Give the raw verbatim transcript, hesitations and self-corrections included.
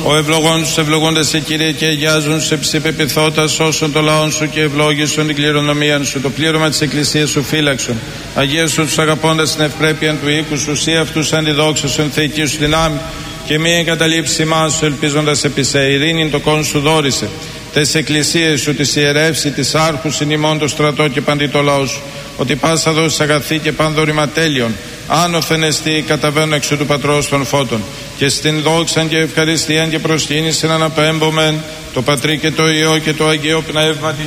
Ο ευλογών τους ευλογούνται σε Κύριε και αγιάζουν σε ψηπεπιθώτας όσων το λαόν σου και ευλόγησον την κληρονομία σου. Το πλήρωμα της Εκκλησίας σου φύλαξον. Αγίασον τους αγαπώντας την ευπρέπεια του οίκου σου. Σύ αυτούς αντιδόξασον θεϊκή σου δυνάμει και μη εγκαταλείψει μας σου ελπίζοντας επί σε ειρήνην το κόν σου δόρισε. Τες εκκλησίες σου, τις ιερεύσει, τις άρχους in ημών το στρατό και παντί το λαό σου. Ότι πάσα δώσεις αγαθή και πανδόρημα τέλειον. Άνωθεν εστί καταβαίνουν εξ του Πατρός των φώτων. Και στην δόξαν και ευχαριστίαν και προσκύνησιν αναπέμπομεν το Πατρί και το Υιό και το Αγίο Πνεύμα.